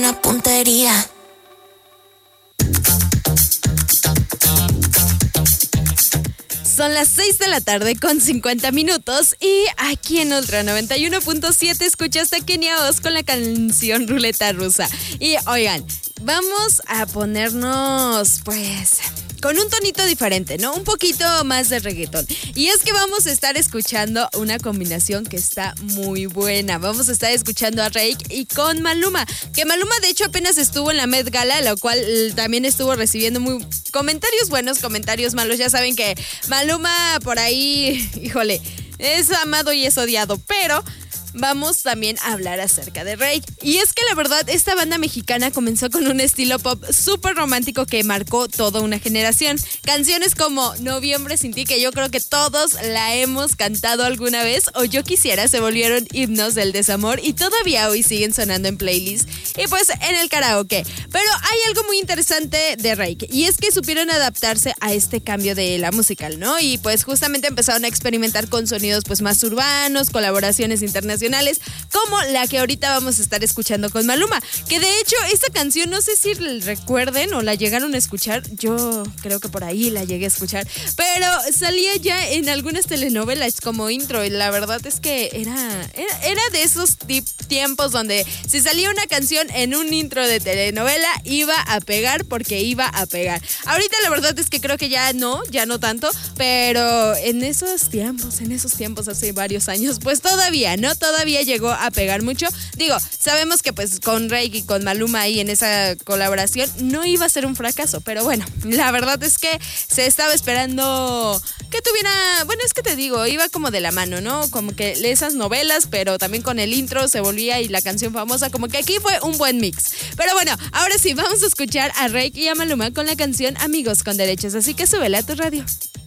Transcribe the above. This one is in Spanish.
una puntería. Son las 6 de la tarde con 50 minutos y aquí en Ultra 91.7 escuchaste a Kenia Oz con la canción Ruleta Rusa. Y oigan, vamos a ponernos pues con un tonito diferente, ¿no? Un poquito más de reggaetón. Y es que vamos a estar escuchando una combinación que está muy buena. Vamos a estar escuchando a Reik y con Maluma. Que Maluma de hecho apenas estuvo en la Met Gala, lo cual también estuvo recibiendo comentarios buenos, comentarios malos. Ya saben que Maluma por ahí, híjole, es amado y es odiado, pero vamos también a hablar acerca de Reik. Y es que la verdad, esta banda mexicana comenzó con un estilo pop súper romántico que marcó toda una generación. Canciones como Noviembre sin ti, que yo creo que todos la hemos cantado alguna vez, o Yo quisiera, se volvieron himnos del desamor y todavía hoy siguen sonando en playlists y pues en el karaoke. Pero hay algo muy interesante de Reik, y es que supieron adaptarse a este cambio de la musical, ¿no? Y pues justamente empezaron a experimentar con sonidos pues más urbanos, colaboraciones internacionales, como la que ahorita vamos a estar escuchando con Maluma, que de hecho esta canción no sé si recuerden o la llegaron a escuchar, yo creo que por ahí la llegué a escuchar, pero salía ya en algunas telenovelas como intro, y la verdad es que era de esos tiempos donde si salía una canción en un intro de telenovela iba a pegar porque iba a pegar. Ahorita la verdad es que creo que ya no tanto, pero en esos tiempos hace varios años, pues todavía llegó a pegar mucho. Digo, sabemos que pues con Reik y con Maluma ahí en esa colaboración no iba a ser un fracaso, pero bueno, la verdad es que se estaba esperando que tuviera, bueno, es que te digo, iba como de la mano, ¿no? Como que esas novelas, pero también con el intro se volvía y la canción famosa, como que aquí fue un buen mix. Pero bueno, ahora sí, vamos a escuchar a Reik y a Maluma con la canción Amigos con Derechos, así que súbele a tu radio.